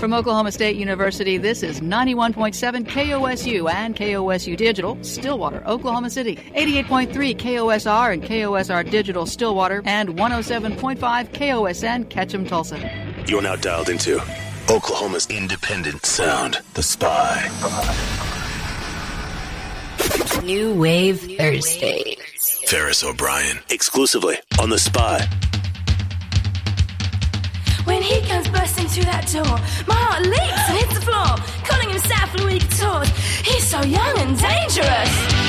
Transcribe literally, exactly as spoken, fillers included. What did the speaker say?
From Oklahoma State University, this is ninety-one point seven K O S U and K O S U Digital, Stillwater, Oklahoma City. eighty-eight point three K O S R and K O S R Digital, Stillwater. And one oh seven point five K O S N, Ketchum, Tulsa. You're now dialed into Oklahoma's independent sound, The Spy. New Wave Thursdays. Ferris O'Brien, exclusively on The Spy. When he comes bursting through that door, my heart leaps and hits the floor, calling himself Louis Vuitton. He's so young and dangerous.